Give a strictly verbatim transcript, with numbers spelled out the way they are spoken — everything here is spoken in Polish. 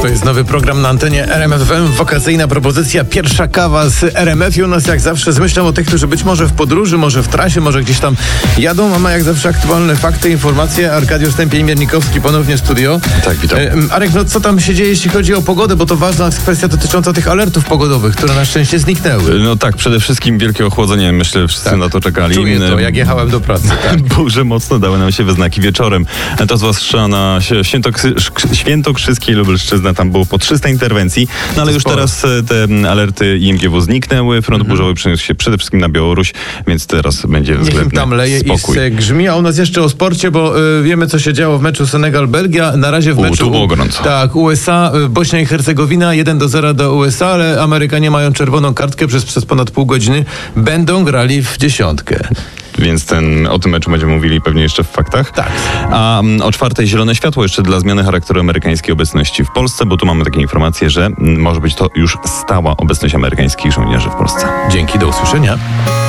To jest nowy program na antenie R M F F M, wakacyjna propozycja, pierwsza kawa z R M F i u nas jak zawsze z myślą o tych, którzy być może w podróży, może w trasie, może gdzieś tam jadą. Mama jak zawsze aktualne fakty, informacje. Arkadiusz Stępień-Miernikowski ponownie studio. Tak, witam. E, Arek, no co tam się dzieje, jeśli chodzi o pogodę, bo to ważna kwestia dotycząca tych alertów pogodowych, które na szczęście zniknęły. No tak, przede wszystkim wielkie ochłodzenie, myślę, wszyscy Tak. na to czekali. Czuję to, jak jechałem do pracy. Tak. Burze mocno dały nam się we znaki wieczorem. To zwłaszcza na Świętokrzy- Świętokrzyskiej Lubelszczyzna, tam było po trzysta interwencji, no ale To już sporo. teraz te alerty I M G W zniknęły, front Mhm. burzowy przeniósł się przede wszystkim na Białoruś, więc teraz będzie Niech im względny tam leje spokój. i se grzmi, a u nas jeszcze o sporcie, bo y, wiemy, co się działo w meczu Senegal-Belgia. Na razie w U, meczu... tu było gorąco. Tak, U S A, y, Bośnia i Hercegowina, jeden do zera do U S A, ale Amerykanie mają czerwoną kartkę przez, przez ponad pół godziny. Będą grali w dziesiątkę. Więc ten, o tym meczu będziemy mówili pewnie jeszcze w faktach. Tak. A mm, o czwartej zielone światło jeszcze dla zmiany charakteru amerykańskiej obecności w Polsce, bo tu mamy takie informacje, że mm, może być to już stała obecność amerykańskich żołnierzy w Polsce. Dzięki, do usłyszenia.